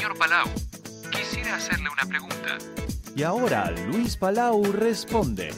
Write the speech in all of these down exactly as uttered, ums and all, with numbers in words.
Señor Palau, quisiera hacerle una pregunta. Y ahora Luis Palau responde.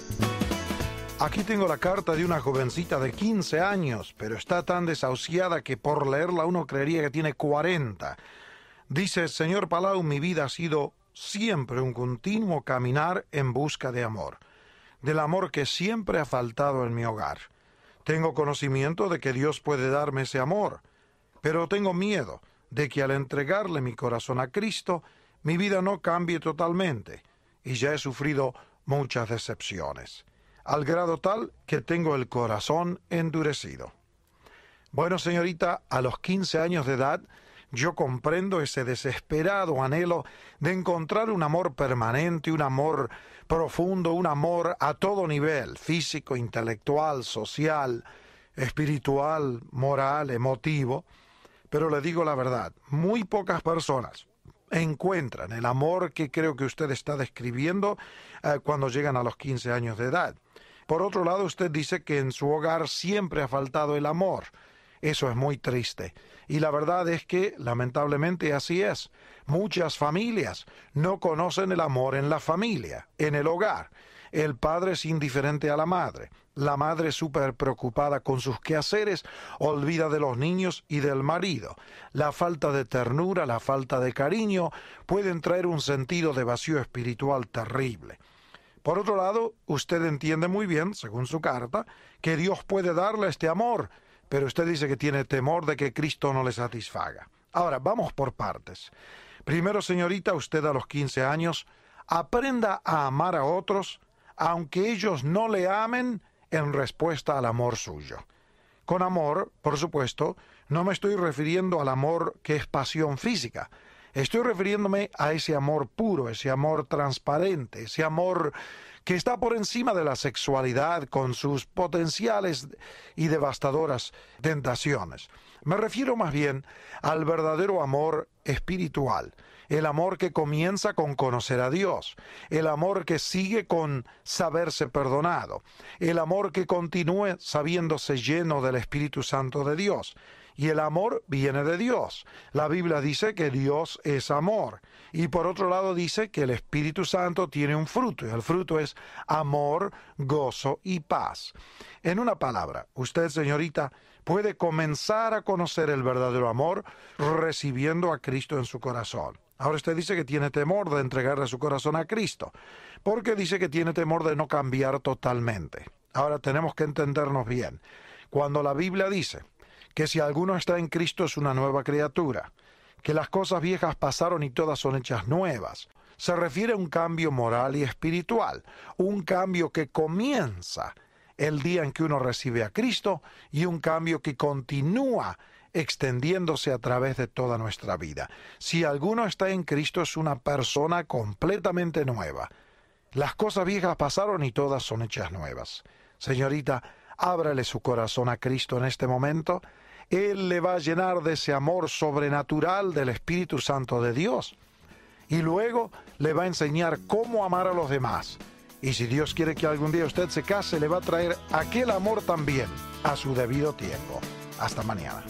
Aquí tengo la carta de una jovencita de quince años, pero está tan desahuciada que por leerla uno creería que tiene cuarenta. Dice: Señor Palau, mi vida ha sido siempre un continuo caminar en busca de amor, del amor que siempre ha faltado en mi hogar. Tengo conocimiento de que Dios puede darme ese amor, pero tengo miedo de que al entregarle mi corazón a Cristo, mi vida no cambie totalmente, y ya he sufrido muchas decepciones, al grado tal que tengo el corazón endurecido. Bueno, señorita, a los quince años de edad, yo comprendo ese desesperado anhelo de encontrar un amor permanente, un amor profundo, un amor a todo nivel, físico, intelectual, social, espiritual, moral, emotivo. Pero le digo la verdad, muy pocas personas encuentran el amor que creo que usted está describiendo eh, cuando llegan a los quince años de edad. Por otro lado, usted dice que en su hogar siempre ha faltado el amor. Eso es muy triste. Y la verdad es que, lamentablemente, así es. Muchas familias no conocen el amor en la familia, en el hogar. El padre es indiferente a la madre. La madre, súper preocupada con sus quehaceres, olvida de los niños y del marido. La falta de ternura, la falta de cariño pueden traer un sentido de vacío espiritual terrible. Por otro lado, usted entiende muy bien, según su carta, que Dios puede darle este amor, pero usted dice que tiene temor de que Cristo no le satisfaga. Ahora, vamos por partes. Primero, señorita, usted a los quince años, aprenda a amar a otros, aunque ellos no le amen en respuesta al amor suyo. Con amor, por supuesto, no me estoy refiriendo al amor que es pasión física. Estoy refiriéndome a ese amor puro, ese amor transparente, ese amor que está por encima de la sexualidad con sus potenciales y devastadoras tentaciones. Me refiero más bien al verdadero amor espiritual, el amor que comienza con conocer a Dios, el amor que sigue con saberse perdonado, el amor que continúe sabiéndose lleno del Espíritu Santo de Dios. Y el amor viene de Dios. La Biblia dice que Dios es amor. Y por otro lado dice que el Espíritu Santo tiene un fruto. Y el fruto es amor, gozo y paz. En una palabra, usted, señorita, puede comenzar a conocer el verdadero amor recibiendo a Cristo en su corazón. Ahora usted dice que tiene temor de entregarle su corazón a Cristo, porque dice que tiene temor de no cambiar totalmente. Ahora tenemos que entendernos bien. Cuando la Biblia dice que si alguno está en Cristo es una nueva criatura, que las cosas viejas pasaron y todas son hechas nuevas, se refiere a un cambio moral y espiritual, un cambio que comienza el día en que uno recibe a Cristo y un cambio que continúa extendiéndose a través de toda nuestra vida. Si alguno está en Cristo es una persona completamente nueva. Las cosas viejas pasaron y todas son hechas nuevas. Señorita, ábrale su corazón a Cristo en este momento. Él le va a llenar de ese amor sobrenatural del Espíritu Santo de Dios. Y luego le va a enseñar cómo amar a los demás. Y si Dios quiere que algún día usted se case, le va a traer aquel amor también a su debido tiempo. Hasta mañana.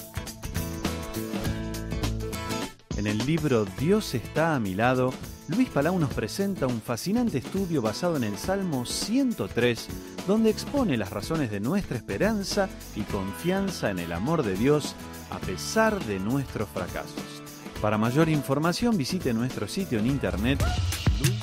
En el libro Dios está a mi lado, Luis Palau nos presenta un fascinante estudio basado en el Salmo ciento tres, donde expone las razones de nuestra esperanza y confianza en el amor de Dios a pesar de nuestros fracasos. Para mayor información visite nuestro sitio en internet